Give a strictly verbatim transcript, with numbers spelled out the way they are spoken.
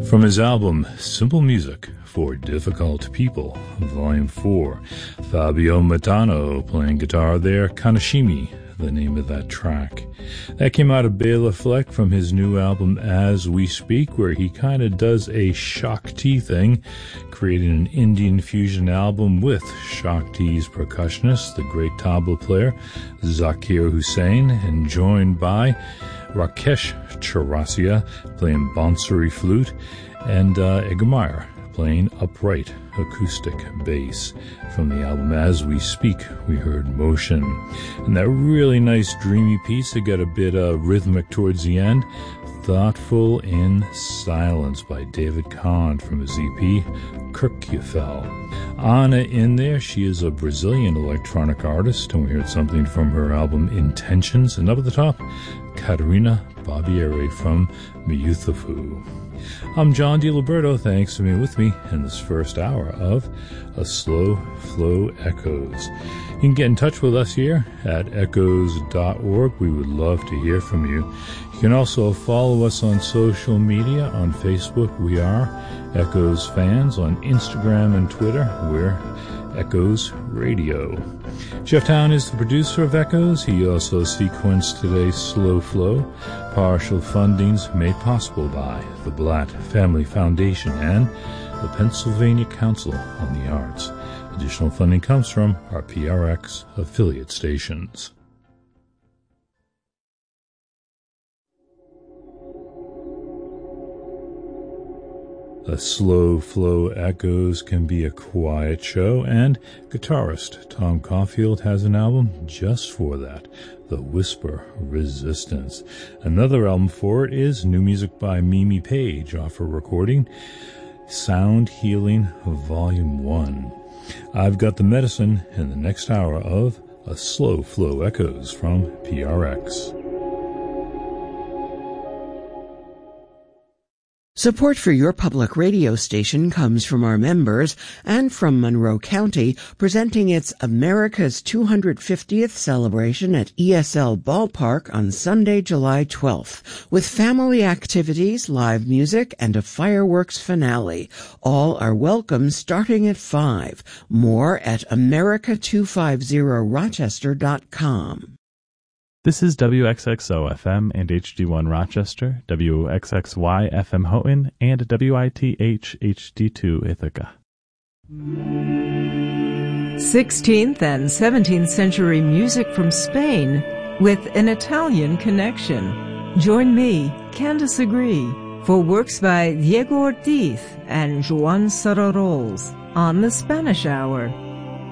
From his album Simple Music for Difficult People, Volume four, Fabio Matano playing guitar there, Kanashimi, the name of that track. That came out of Bela Fleck from his new album As We Speak, where he kind of does a Shakti thing, creating an Indian fusion album with Shakti's percussionist, the great tabla player Zakir Hussain, and joined by Rakesh Chaurasia playing Bansuri flute, and uh, Edgar Meyer playing upright acoustic bass. From the album As We Speak, we heard Motion. And that really nice dreamy piece that got a bit uh, rhythmic towards the end, Thoughtful in Silence by David Kahn from his E P, Kirkjufell. Anna in there, she is a Brazilian electronic artist, and we heard something from her album Intentions. And up at the top, Caterina Barbieri from Miyuthafu. I'm John DiLiberto. Thanks for being with me in this first hour of A Slow Flow Echoes. You can get in touch with us here at echoes dot org. We would love to hear from you. You can also follow us on social media. On Facebook, we are Echoes Fans. On Instagram and Twitter, we're Echoes Radio. Jeff Town is the producer of Echoes. He also sequenced today's Slow Flow. Partial fundings made possible by the Blatt Family Foundation and the Pennsylvania Council on the Arts. Additional funding comes from our P R X affiliate stations. A Slow Flow Echoes can be a quiet show, and guitarist Tom Caulfield has an album just for that, The Whisper Resistance. Another album for it is new music by Mimi Page off her recording, Sound Healing Volume one. I've got the medicine in the next hour of A Slow Flow Echoes from P R X. Support for your public radio station comes from our members and from Monroe County, presenting its America's two hundred fiftieth celebration at E S L Ballpark on Sunday, July twelfth, with family activities, live music, and a fireworks finale. All are welcome starting at five. More at america two fifty rochester dot com. This is W X X O F M and H D one Rochester, W X X Y F M Houghton, and W I T H H D two Ithaca. sixteenth and seventeenth century music from Spain with an Italian connection. Join me, Candice Agree, for works by Diego Ortiz and Joan Sararols on the Spanish Hour.